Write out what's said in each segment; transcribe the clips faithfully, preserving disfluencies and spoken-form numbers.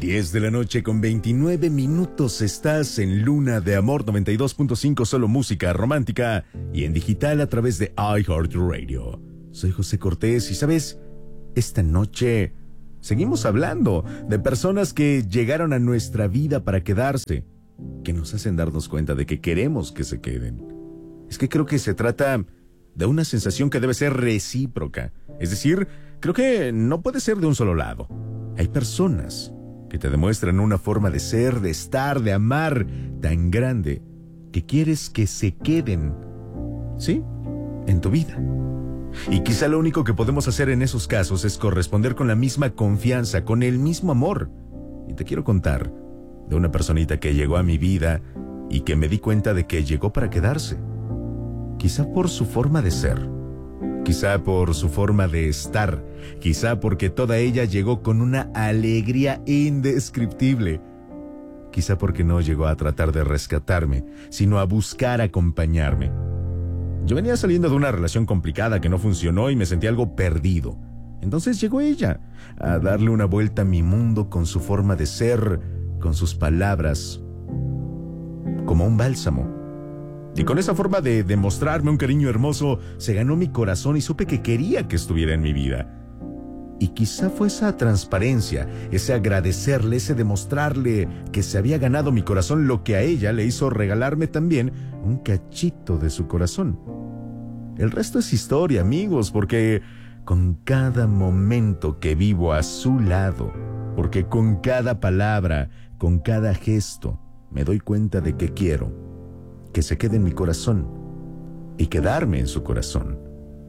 diez de la noche con veintinueve minutos. Estás en Luna de Amor noventa y dos punto cinco, solo música romántica y en digital a través de iHeartRadio. Soy José Cortés y, ¿sabes? Esta noche seguimos hablando de personas que llegaron a nuestra vida para quedarse, que nos hacen darnos cuenta de que queremos que se queden. Es que creo que se trata de una sensación que debe ser recíproca. Es decir, creo que no puede ser de un solo lado. Hay personas que te demuestran una forma de ser, de estar, de amar tan grande que quieres que se queden, ¿sí?, en tu vida. Y quizá lo único que podemos hacer en esos casos es corresponder con la misma confianza, con el mismo amor. Y te quiero contar de una personita que llegó a mi vida y que me di cuenta de que llegó para quedarse. Quizá por su forma de ser, quizá por su forma de estar, quizá porque toda ella llegó con una alegría indescriptible, quizá porque no llegó a tratar de rescatarme, sino a buscar acompañarme. Yo venía saliendo de una relación complicada que no funcionó y me sentí algo perdido. Entonces llegó ella a darle una vuelta a mi mundo con su forma de ser, con sus palabras, como un bálsamo. Y con esa forma de demostrarme un cariño hermoso, se ganó mi corazón y supe que quería que estuviera en mi vida. Y quizá fue esa transparencia, ese agradecerle, ese demostrarle que se había ganado mi corazón lo que a ella le hizo regalarme también un cachito de su corazón. El resto es historia, amigos, porque con cada momento que vivo a su lado, porque con cada palabra, con cada gesto, me doy cuenta de que quiero que se quede en mi corazón y quedarme en su corazón.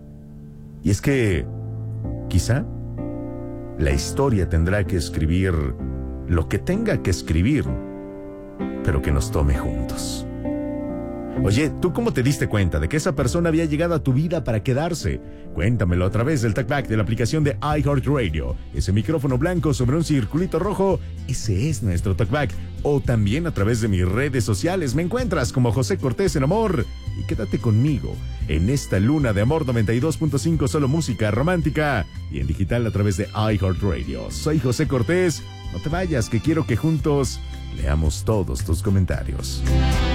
Y es que, quizá, la historia tendrá que escribir lo que tenga que escribir, pero que nos tome juntos. Oye, ¿tú cómo te diste cuenta de que esa persona había llegado a tu vida para quedarse? Cuéntamelo a través del talkback de la aplicación de iHeartRadio. Ese micrófono blanco sobre un circulito rojo, ese es nuestro talkback. O también a través de mis redes sociales. Me encuentras como José Cortés en Amor. Y quédate conmigo en esta Luna de Amor noventa y dos punto cinco, solo música romántica y en digital a través de iHeartRadio. Soy José Cortés. No te vayas, que quiero que juntos leamos todos tus comentarios.